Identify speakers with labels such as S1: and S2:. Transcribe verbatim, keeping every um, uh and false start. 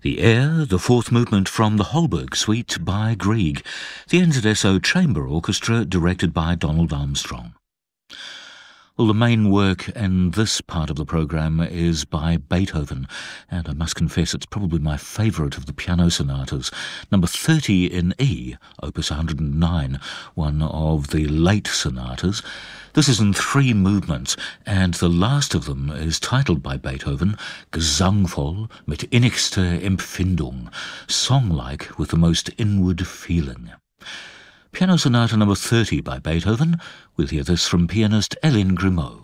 S1: The Air, the fourth movement from the Holberg Suite by Grieg, the N Z S O Chamber Orchestra directed by Donald Armstrong. Well, the main work in this part of the programme is by Beethoven, and I must confess it's probably my favourite of the piano sonatas. Number thirty in E, opus one hundred nine, one of the late sonatas. This is in three movements, and the last of them is titled by Beethoven, Gesangvoll mit innigster Empfindung, song-like with the most inward feeling. Piano Sonata number thirty by Beethoven. We'll hear this from pianist Hélène Grimaud.